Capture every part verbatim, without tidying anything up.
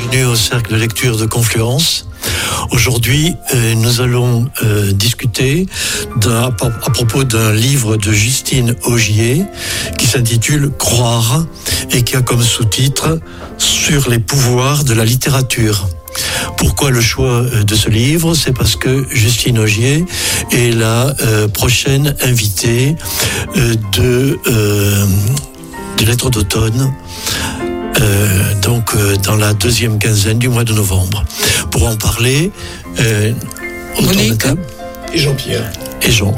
bienvenue au cercle de lecture de Confluence. Aujourd'hui, euh, nous allons euh, discuter d'un, à propos d'un livre de Justine Ogier qui s'intitule « Croire » et qui a comme sous-titre « Sur les pouvoirs de la littérature ». Pourquoi le choix de ce livre ? C'est parce que Justine Ogier est la euh, prochaine invitée euh, de, euh, de Lettres d'automne. Euh, donc euh, dans la deuxième quinzaine du mois de novembre. Pour en parler, euh, Monique et Jean-Pierre. Et Jean.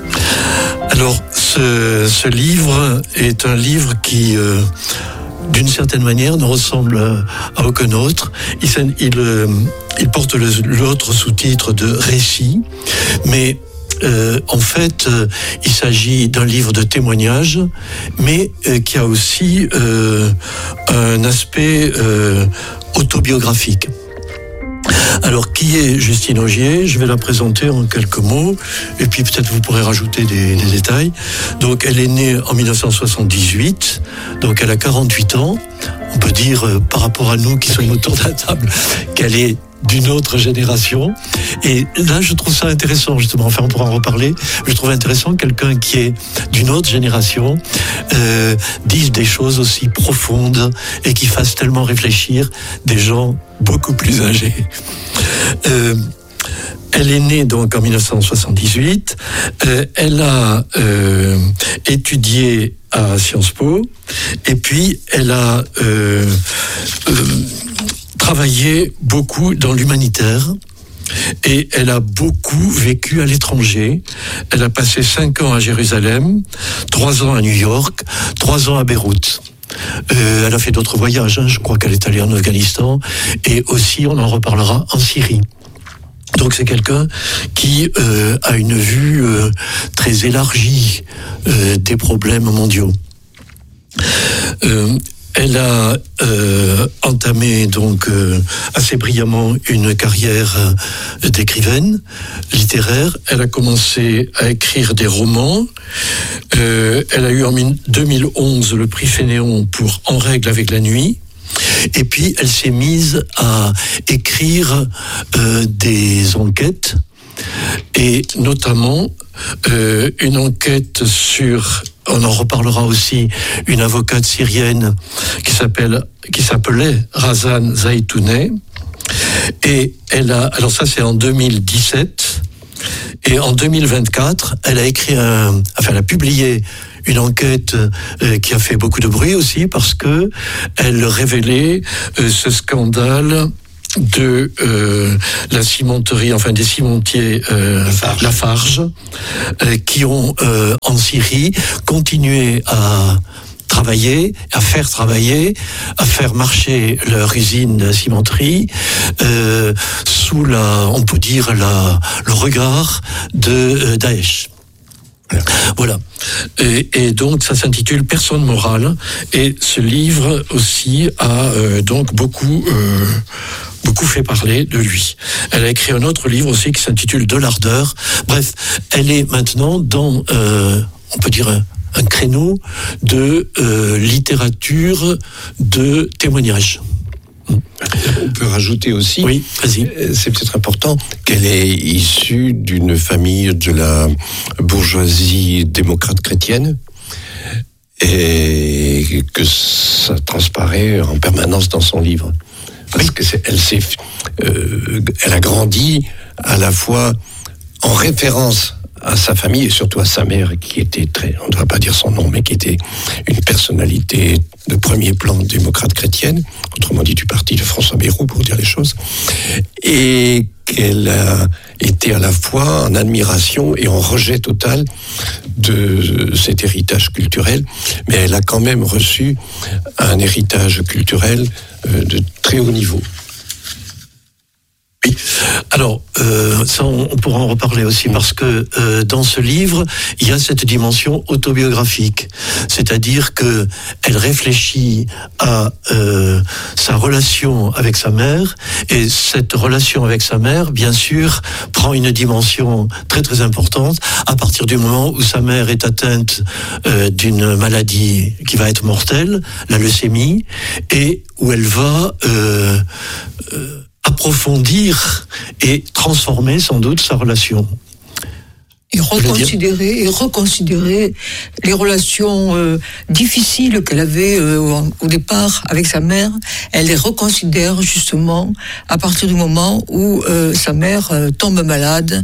Alors, ce, ce livre est un livre qui, euh, d'une certaine manière, ne ressemble à aucun autre. Il, il, euh, il porte le, l'autre sous-titre de Récit, mais Euh, en fait, euh, il s'agit d'un livre de témoignages, mais euh, qui a aussi euh, un aspect euh, autobiographique. Alors, qui est Justine Ogier ? Je vais la présenter en quelques mots, et puis peut-être vous pourrez rajouter des, des détails. Donc, elle est née en dix-neuf cent soixante-dix-huit, donc elle a quarante-huit ans. On peut dire, euh, par rapport à nous qui sommes autour de la table, qu'elle est d'une autre génération. Et là, je trouve ça intéressant, justement. Enfin, on pourra en reparler. Je trouve intéressant quelqu'un qui est d'une autre génération euh, dise des choses aussi profondes et qui fasse tellement réfléchir des gens beaucoup plus âgés. Euh, Elle est née donc en dix-neuf cent soixante-dix-huit. Euh, elle a euh, étudié à Sciences Po et puis elle a euh, euh, travaillé beaucoup dans l'humanitaire. Et elle a beaucoup vécu à l'étranger. Elle a passé cinq ans à Jérusalem, trois ans à New York, trois ans à Beyrouth. Euh, elle a fait d'autres voyages, hein. Je crois qu'elle est allée en Afghanistan et aussi, on en reparlera, en Syrie. Donc c'est quelqu'un qui euh, a une vue euh, très élargie euh, des problèmes mondiaux. Euh, Elle a euh, entamé donc euh, assez brillamment une carrière euh, d'écrivaine littéraire. Elle a commencé à écrire des romans. Euh, elle a eu en deux mille onze le prix Fénéon pour En règle avec la nuit. Et puis elle s'est mise à écrire euh, des enquêtes et notamment euh, une enquête sur, on en reparlera aussi, une avocate syrienne qui s'appelle, qui s'appelait Razan Zaitouneh. Et elle a, alors ça c'est en deux mille dix-sept, et en deux mille vingt-quatre, elle a écrit un, enfin elle a publié une enquête euh, qui a fait beaucoup de bruit aussi parce que elle révélait euh, ce scandale de euh, la cimenterie, enfin des cimentiers euh, Lafarge, Lafarge euh, qui ont euh, en Syrie continué à travailler, à faire travailler, à faire marcher leur usine de cimenterie euh, sous la, on peut dire la, le regard de euh, Daesh. Voilà. Et, et donc ça s'intitule Personne morale. Et ce livre aussi a euh, donc beaucoup euh, beaucoup fait parler de lui. Elle a écrit un autre livre aussi qui s'intitule De l'ardeur. Bref, elle est maintenant dans euh, on peut dire un, un créneau de euh, littérature de témoignage. On peut rajouter aussi, oui, vas-y. C'est peut-être important, qu'elle est issue d'une famille de la bourgeoisie démocrate chrétienne et que ça transparaît en permanence dans son livre. Parce que c'est, elle, s'est, euh, elle a grandi à la fois en référence à sa famille et surtout à sa mère qui était très, on ne doit pas dire son nom, mais qui était une personnalité de premier plan démocrate chrétienne, autrement dit du parti de François Bayrou pour dire les choses, et qu'elle a été à la fois en admiration et en rejet total de cet héritage culturel, mais elle a quand même reçu un héritage culturel de très haut niveau. Oui. Alors, euh, ça, on, on pourra en reparler aussi, parce que euh, dans ce livre, il y a cette dimension autobiographique, c'est-à-dire que elle réfléchit à euh, sa relation avec sa mère, et cette relation avec sa mère, bien sûr, prend une dimension très très importante à partir du moment où sa mère est atteinte euh, d'une maladie qui va être mortelle, la leucémie, et où elle va euh, euh, approfondir et transformer sans doute sa relation. Et reconsidérer, et reconsidérer les relations euh, difficiles qu'elle avait euh, au, au départ avec sa mère. Elle les reconsidère justement à partir du moment où euh, sa mère euh, tombe malade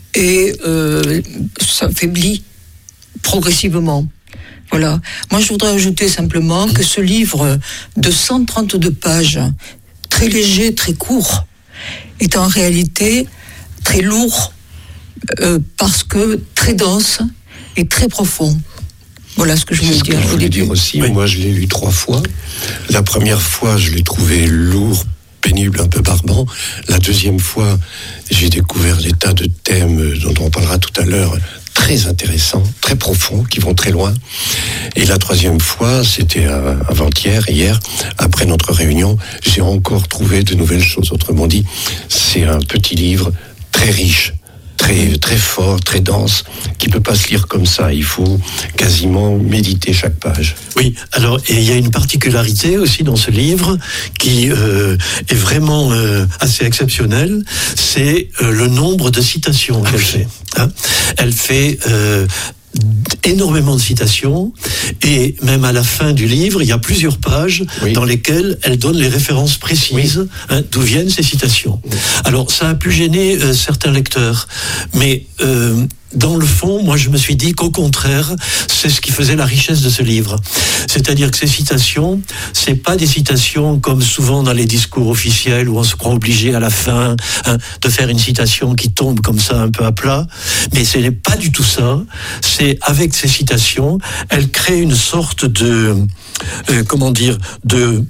et euh, s'affaiblit progressivement. Voilà. Moi, je voudrais ajouter simplement que ce livre de cent trente-deux pages, très léger, très court, est en réalité très lourd, euh, parce que très dense et très profond. Voilà ce que je voulais dire. Je voulais dire aussi, oui. Moi je l'ai lu trois fois. La première fois, je l'ai trouvé lourd, pénible, un peu barbant. La deuxième fois, j'ai découvert des tas de thèmes dont on parlera tout à l'heure, très intéressants, très profonds, qui vont très loin. Et la troisième fois, c'était avant-hier, hier, après notre réunion, j'ai encore trouvé de nouvelles choses. Autrement dit, c'est un petit livre très riche, très, très fort, très dense, qui ne peut pas se lire comme ça. Il faut quasiment méditer chaque page. Oui, alors, et il y a une particularité aussi dans ce livre qui euh, est vraiment euh, assez exceptionnelle, c'est euh, le nombre de citations qu'elle fait. Hein. Elle fait euh, énormément de citations, et même à la fin du livre, il y a plusieurs pages oui. dans lesquelles elle donne les références précises oui. hein, d'où viennent ces citations. Oui. Alors, ça a pu gêner euh, certains lecteurs, mais euh, dans le fond, moi je me suis dit qu'au contraire, c'est ce qui faisait la richesse de ce livre. C'est-à-dire que ces citations, c'est pas des citations comme souvent dans les discours officiels où on se croit obligé à la fin hein, de faire une citation qui tombe comme ça un peu à plat, mais ce n'est pas du tout ça. C'est avec ces citations, elle crée une sorte de, euh, comment dire, de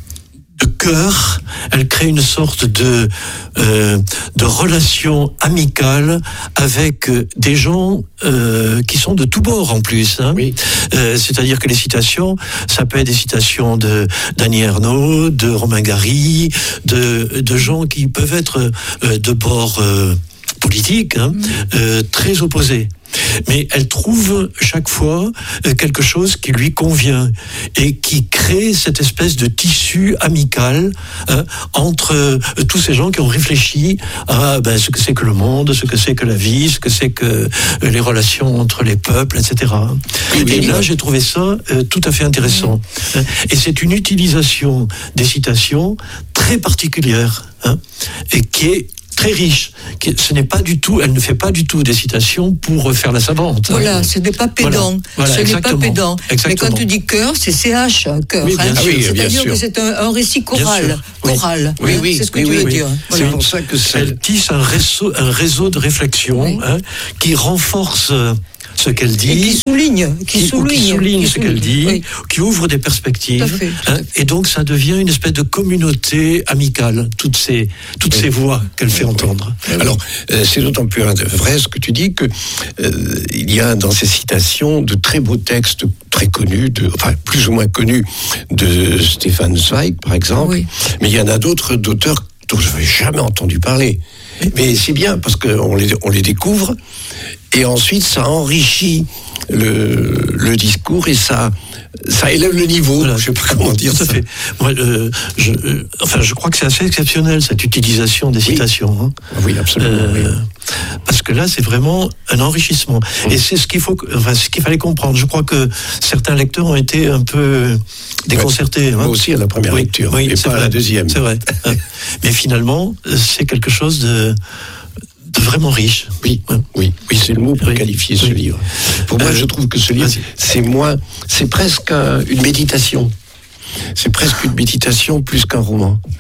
de cœur, elle crée une sorte de euh, de relation amicale avec euh, des gens euh, qui sont de tous bords en plus. Hein. Oui. Euh, c'est-à-dire que les citations, ça peut être des citations de d'Annie Ernaux, de Romain Gary, de de gens qui peuvent être euh, de bords euh, politiques, hein, euh, très opposés. Mais elle trouve chaque fois quelque chose qui lui convient et qui crée cette espèce de tissu amical hein, entre euh, tous ces gens qui ont réfléchi à ben, ce que c'est que le monde, ce que c'est que la vie, ce que c'est que euh, les relations entre les peuples, et cetera. Oui, et là, j'ai trouvé ça euh, tout à fait intéressant. Hein, et c'est une utilisation des citations très particulière hein, et qui est très riche. Ce n'est pas du tout, elle ne fait pas du tout des citations pour faire la savante. Voilà, ce n'est pas pédant. Voilà, voilà, ce n'est pas pédant. Mais quand tu dis cœur, c'est C H, cœur. Oui, bien hein, sûr, c'est-à-dire bien que c'est un, un récit choral. choral. Oui, oui, c'est ce que oui, tu oui, veux oui. dire. Voilà. C'est pour ça que c'est... Elle tisse un réseau, un réseau de réflexion oui. hein, qui renforce ce qu'elle dit, et qui souligne, qui, qui souligne, qui souligne qui ce souligne, qu'elle dit, oui. qui ouvre des perspectives, tout à fait, tout à fait. Hein, et donc ça devient une espèce de communauté amicale, toutes ces toutes oui. ces voix qu'elle fait entendre. Alors euh, c'est d'autant plus vrai ce que tu dis que euh, il y a dans ces citations de très beaux textes très connus, de, enfin plus ou moins connus, de Stefan Zweig par exemple, oui. mais il y en a d'autres d'auteurs dont je n'avais jamais entendu parler. Mais c'est bien parce qu'on les, on les découvre et ensuite ça enrichit le, le discours et ça, ça élève le niveau. Voilà, je sais pas comment dire tout ça. À fait. Moi, euh, je, euh, enfin, je crois que c'est assez exceptionnel cette utilisation des oui. citations. Hein. Oui, absolument. Euh, oui. Parce que là, c'est vraiment un enrichissement. Mmh. Et c'est ce qu'il faut, enfin, ce qu'il fallait comprendre. Je crois que certains lecteurs ont été un peu déconcertés. Ouais, moi hein. aussi à la première oui, lecture, oui, et pas vrai, à la deuxième. C'est vrai. Mais finalement, c'est quelque chose de, de vraiment riche. Oui, ouais. oui, oui, c'est le mot pour oui. qualifier ce oui. livre. Pour moi, euh, je trouve que ce livre, c'est moins, c'est presque une méditation. C'est presque une méditation plus qu'un roman.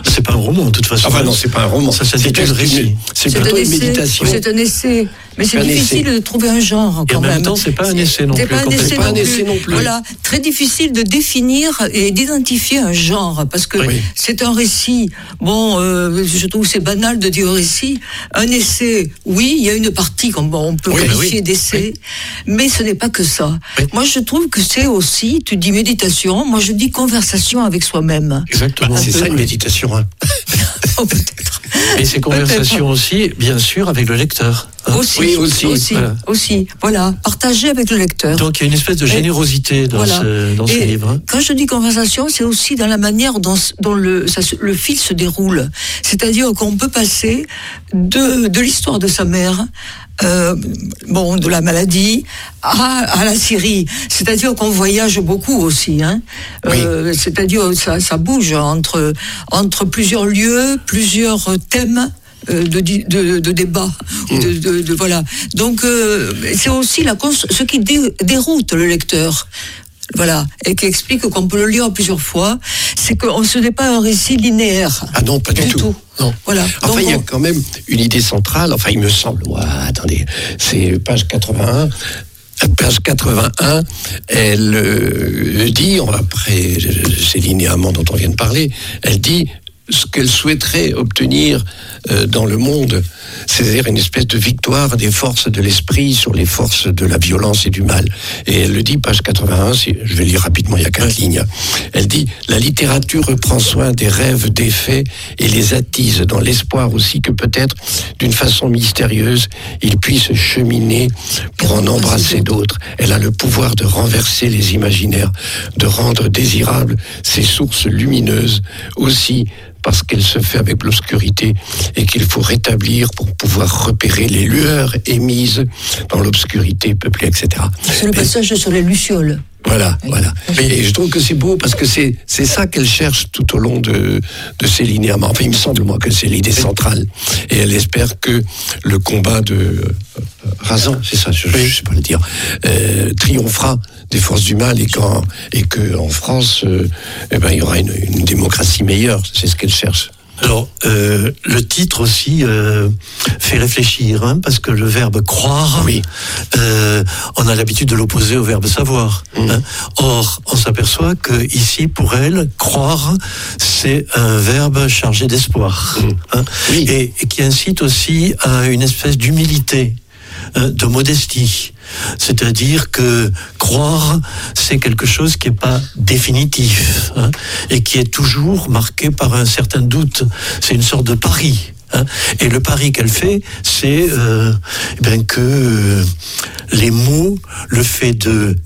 C'est pas un roman, de toute façon. Enfin non, c'est pas un roman. Ça s'intitule récit. C'est plutôt une méditation. C'est un essai. Mais c'est difficile de trouver un genre, quand même. Et en même temps, c'est pas un essai non plus. C'est pas un essai non plus. Voilà, très difficile de définir et d'identifier un genre, parce que oui. c'est un récit. Bon, euh, je trouve que c'est banal de dire récit. Un essai, oui, il y a une partie qu'on on peut oui, qualifier oui. d'essai, oui. mais ce n'est pas que ça. Oui. Moi, je trouve que c'est aussi, tu dis méditation, moi je dis conversation avec soi-même. Exactement. C'est ça une méditation. Hein. Oh, peut-être. Et ces conversations aussi, bien sûr, avec le lecteur. Hein. Aussi, oui, aussi, aussi, voilà. aussi. Voilà, partager avec le lecteur. Donc il y a une espèce de générosité et, dans, voilà. ce, dans ce livre. Hein. Quand je dis conversation, c'est aussi dans la manière dont, dont le, ça, le fil se déroule. C'est-à-dire qu'on peut passer de, de l'histoire de sa mère, euh, bon, de la maladie, à, à la Syrie. C'est-à-dire qu'on voyage beaucoup aussi. Hein. Oui. Euh, c'est-à-dire ça, ça bouge entre, entre plusieurs lieux, plusieurs thèmes. De, de, de débat, mmh. de, de, de, voilà. Donc euh, c'est aussi la cons- ce qui dé- déroute le lecteur, voilà, et qui explique qu'on peut le lire plusieurs fois. C'est qu'on ce n'est pas un récit linéaire. Ah non, pas du, du tout. tout. Non. Voilà. Enfin, donc, il y a on... quand même une idée centrale. Enfin, il me semble. Ouais, attendez, c'est page quatre-vingt-un. Page quatre-vingt-un, elle euh, dit, après ces linéaments dont on vient de parler, elle dit ce qu'elle souhaiterait obtenir euh, dans le monde, c'est-à-dire une espèce de victoire des forces de l'esprit sur les forces de la violence et du mal. Et elle le dit, page quatre-vingt-un, je vais lire rapidement, il y a quatre lignes. Elle dit « La littérature reprend soin des rêves, des faits et les attise dans l'espoir aussi que peut-être, d'une façon mystérieuse, il puisse cheminer pour en embrasser d'autres. Elle a le pouvoir de renverser les imaginaires, de rendre désirables ces sources lumineuses, aussi parce qu'elle se fait avec l'obscurité et qu'il faut rétablir pour pouvoir repérer les lueurs émises dans l'obscurité peuplée, et cetera » C'est le passage Et, sur les lucioles. Voilà, oui. voilà. Et je trouve que c'est beau parce que c'est, c'est ça qu'elle cherche tout au long de, de ces linéaments. Enfin, il me semble, moi, que c'est l'idée centrale. Et elle espère que le combat de euh, Razan, c'est ça, je ne sais pas le dire, euh, triomphera des forces du mal et, qu'en, et qu'en France, euh, eh ben, il y aura une, une démocratie meilleure. C'est ce qu'elle cherche. Alors, euh, le titre aussi euh, fait réfléchir, hein, parce que le verbe croire, oui. euh, on a l'habitude de l'opposer au verbe savoir. Mmh. Hein. Or, on s'aperçoit que ici, pour elle, croire, c'est un verbe chargé d'espoir, mmh. hein, oui. et, et qui incite aussi à une espèce d'humilité, hein, de modestie. C'est-à-dire que croire, c'est quelque chose qui n'est pas définitif, hein, et qui est toujours marqué par un certain doute. C'est une sorte de pari. Hein, et le pari qu'elle fait, c'est euh, ben que euh, les mots, le fait de,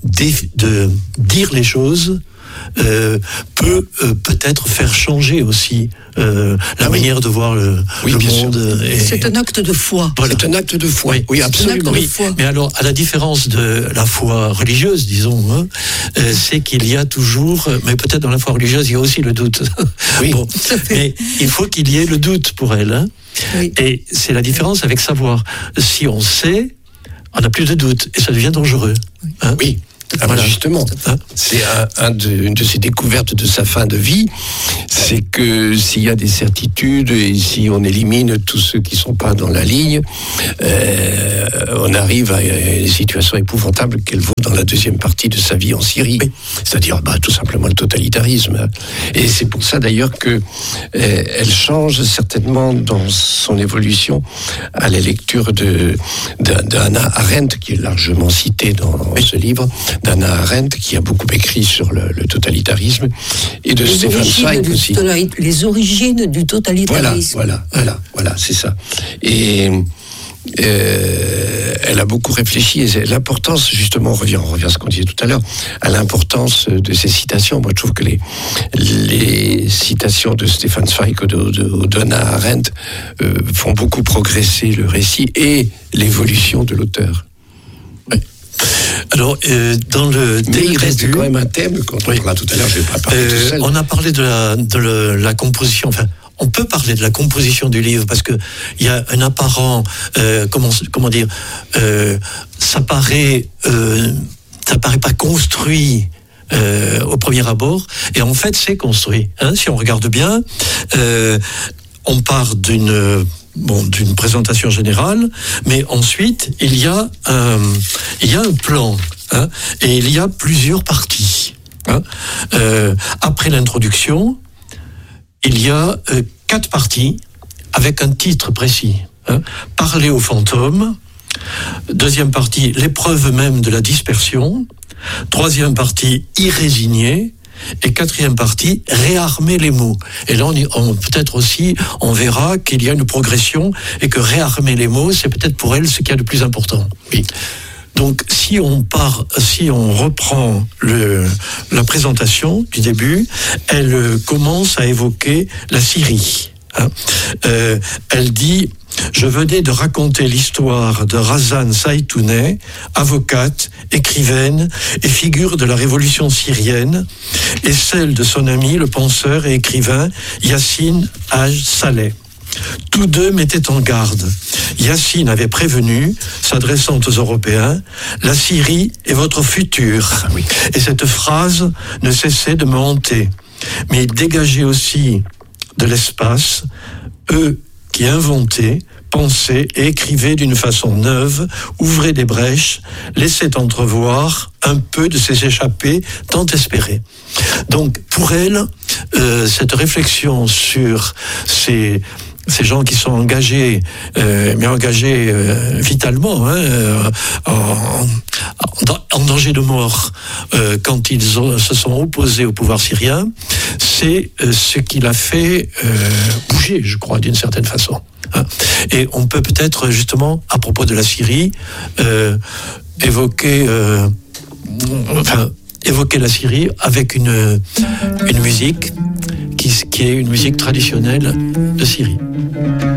de dire les choses, Euh, peut euh, peut-être faire changer aussi euh, la ah, manière oui. de voir le, oui, le monde. Et... C'est un acte de foi. Voilà. C'est un acte de foi. Oui, oui absolument. Oui. Mais alors, à la différence de la foi religieuse, disons, hein, euh, c'est qu'il y a toujours, mais peut-être dans la foi religieuse, il y a aussi le doute. Oui. Bon, mais il faut qu'il y ait le doute pour elle. Hein. Oui. Et c'est la différence avec savoir. Si on sait, on n'a plus de doute et ça devient dangereux. Oui. Hein. Oui. Ah voilà. Justement, c'est un, un de, une de ces découvertes de sa fin de vie, c'est que s'il y a des certitudes et si on élimine tous ceux qui ne sont pas dans la ligne, euh, on arrive à une situation épouvantable qu'elle vaut dans la deuxième partie de sa vie en Syrie, oui. c'est-à-dire bah, tout simplement le totalitarisme. Et c'est pour ça d'ailleurs que euh, elle change certainement dans son évolution à la lecture de, de, d'Hannah Arendt, qui est largement citée dans oui. ce livre, d'Hannah Arendt, qui a beaucoup écrit sur le, le totalitarisme, et de les Stefan Zweig aussi. Totali- les origines du totalitarisme. Voilà, voilà, voilà, voilà c'est ça. Et euh, elle a beaucoup réfléchi, et l'importance, justement, on revient, on revient à ce qu'on disait tout à l'heure, à l'importance de ces citations. Moi, je trouve que les, les citations de Stefan Zweig ou de, de, d'Hannah Arendt euh, font beaucoup progresser le récit et l'évolution de l'auteur. Alors, euh, dans le mais il reste début, quand même un thème, quand on oui. parlera tout à l'heure, je ne vais pas parler euh, tout seul. On a parlé de la, de le, la composition, enfin, on peut parler de la composition du livre, parce qu'il y a un apparent, euh, comment, comment dire, euh, ça paraît, euh, ça paraît pas construit euh, au premier abord, et en fait c'est construit. Hein, si on regarde bien, euh, on part d'une bon, d'une présentation générale, mais ensuite il y a un, il y a un plan, hein, et il y a plusieurs parties. Hein. Euh, après l'introduction, il y a euh, quatre parties avec un titre précis. Hein. Parler aux fantômes. Deuxième partie, l'épreuve même de la dispersion. Troisième partie, y résigner. Et quatrième partie, réarmer les mots. Et là, on, on peut-être aussi, on verra qu'il y a une progression et que réarmer les mots, c'est peut-être pour elle ce qu'il y a de plus important. Oui. Donc, si on part, si on reprend le, la présentation du début, elle commence à évoquer la Syrie. Hein. Euh, elle dit: je venais de raconter l'histoire de Razan Zaitouneh, avocate, écrivaine et figure de la révolution syrienne, et celle de son ami, le penseur et écrivain Yassine Haj Saleh. Tous deux mettaient en garde. Yassine avait prévenu, s'adressant aux Européens: la Syrie est votre futur. Ah oui. Et cette phrase ne cessait de me hanter. Mais il dégageait aussi de l'espace, eux qui inventaient, pensaient et écrivaient d'une façon neuve, ouvraient des brèches, laissaient entrevoir un peu de ces échappées tant espérées. Donc, pour elle, euh, cette réflexion sur ces, ces gens qui sont engagés, euh, mais engagés euh, vitalement, hein, euh, en, en danger de mort, euh, quand ils ont, se sont opposés au pouvoir syrien, c'est euh, ce qui l'a fait euh, bouger, je crois, d'une certaine façon. Hein. Et on peut peut-être, justement, à propos de la Syrie, euh, évoquer, euh, enfin, évoquer la Syrie avec une, une musique qui, qui est une musique traditionnelle de Syrie.